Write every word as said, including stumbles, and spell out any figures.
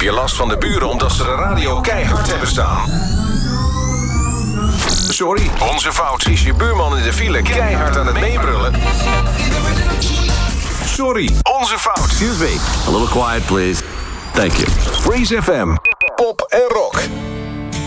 je last van de buren omdat ze de radio keihard hebben staan? Sorry, onze fout. Is je buurman in de file keihard aan het meebrullen? Sorry, onze fout. Excuse me, a little quiet please. Thank you. Freeze F M. Pop en rock.